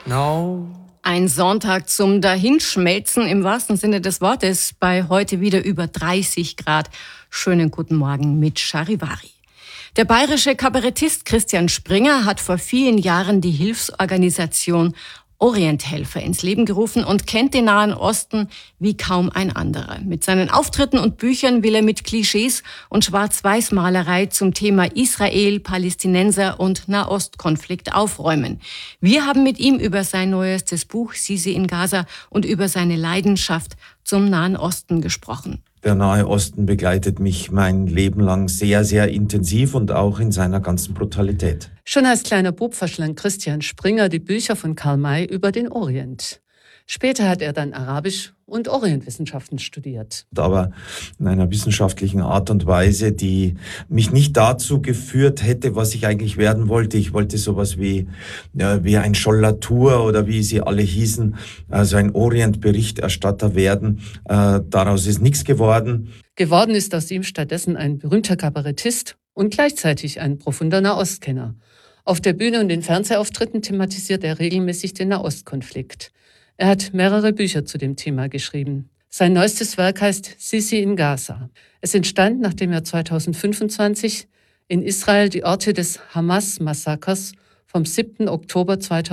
No. Ein Sonntag zum Dahinschmelzen im wahrsten Sinne des Wortes, bei heute wieder über 30 Grad. Schönen guten Morgen mit Charivari. Der bayerische Kabarettist Christian Springer hat vor vielen Jahren die Hilfsorganisation Orienthelfer ins Leben gerufen und kennt den Nahen Osten wie kaum ein anderer. Mit seinen Auftritten und Büchern will er mit Klischees und Schwarz-Weiß-Malerei zum Thema Israel, Palästinenser und Nahostkonflikt aufräumen. Wir haben mit ihm über sein neuestes Buch Sisi in Gaza und über seine Leidenschaft zum Nahen Osten gesprochen. Der Nahe Osten begleitet mich mein Leben lang sehr, sehr intensiv und auch in seiner ganzen Brutalität. Schon als kleiner Bub verschlang Christian Springer die Bücher von Karl May über den Orient. Später hat er dann Arabisch und Orientwissenschaften studiert. Aber in einer wissenschaftlichen Art und Weise, die mich nicht dazu geführt hätte, was ich eigentlich werden wollte. Ich wollte sowas wie ein Scholl-Latour oder wie sie alle hießen, also ein Orient-Berichterstatter werden. Daraus ist nichts geworden. Geworden ist aus ihm stattdessen ein berühmter Kabarettist und gleichzeitig ein profunder Nahostkenner. Auf der Bühne und in Fernsehauftritten thematisiert er regelmäßig den Nahostkonflikt. Er hat mehrere Bücher zu dem Thema geschrieben. Sein neuestes Werk heißt Sisi in Gaza. Es entstand, nachdem er 2025 in Israel die Orte des Hamas-Massakers vom 7. Oktober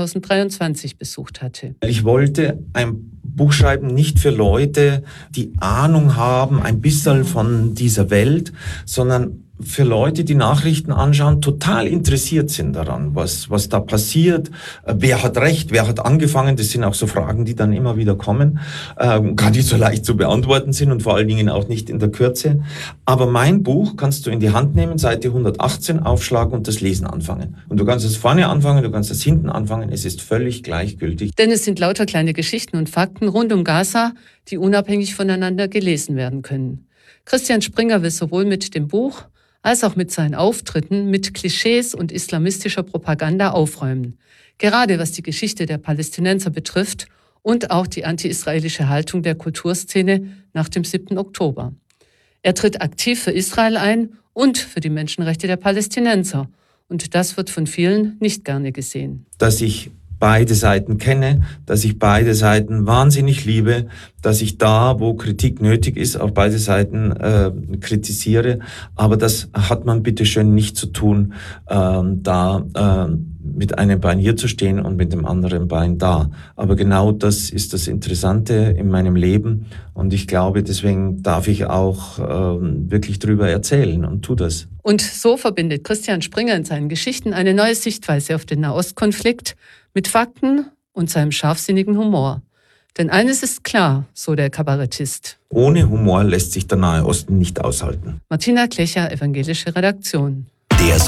2023 besucht hatte. Ich wollte ein Buch schreiben, nicht für Leute, die Ahnung haben, ein bisschen von dieser Welt, sondern für Leute, die Nachrichten anschauen, total interessiert sind daran, was da passiert, wer hat recht, wer hat angefangen. Das sind auch so Fragen, die dann immer wieder kommen, gar nicht so leicht zu beantworten sind und vor allen Dingen auch nicht in der Kürze. Aber mein Buch kannst du in die Hand nehmen, Seite 118, aufschlagen und das Lesen anfangen. Und du kannst es vorne anfangen, du kannst es hinten anfangen, es ist völlig gleichgültig. Denn es sind lauter kleine Geschichten und Fakten rund um Gaza, die unabhängig voneinander gelesen werden können. Christian Springer will sowohl mit dem Buch als auch mit seinen Auftritten mit Klischees und islamistischer Propaganda aufräumen. Gerade was die Geschichte der Palästinenser betrifft und auch die anti-israelische Haltung der Kulturszene nach dem 7. Oktober. Er tritt aktiv für Israel ein und für die Menschenrechte der Palästinenser. Und das wird von vielen nicht gerne gesehen. Dass ich beide Seiten kenne, dass ich beide Seiten wahnsinnig liebe, dass ich da, wo Kritik nötig ist, auf beide Seiten kritisiere. Aber das hat man bitteschön nicht zu tun, mit einem Bein hier zu stehen und mit dem anderen Bein da. Aber genau das ist das Interessante in meinem Leben. Und ich glaube, deswegen darf ich auch wirklich drüber erzählen und tu das. Und so verbindet Christian Springer in seinen Geschichten eine neue Sichtweise auf den Nahostkonflikt mit Fakten und seinem scharfsinnigen Humor. Denn eines ist klar, so der Kabarettist: Ohne Humor lässt sich der Nahe Osten nicht aushalten. Martina Klecher, Evangelische Redaktion.